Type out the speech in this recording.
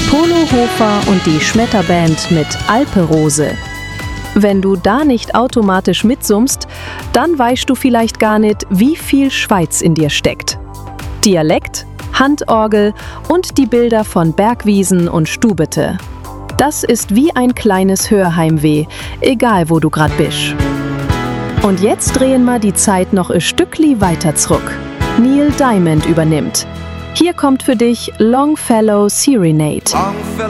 Polo Hofer und die Schmetterband mit Alperose. Wenn du da nicht automatisch mitsummst, dann weißt du vielleicht gar nicht, wie viel Schweiz in dir steckt. Dialekt, Handorgel und die Bilder von Bergwiesen und Stubete. Das ist wie ein kleines Hörheimweh, egal wo du grad bist. Und jetzt drehen wir die Zeit noch ein Stückli weiter zurück. Neil Diamond übernimmt. Hier kommt für dich Longfellow Serenade.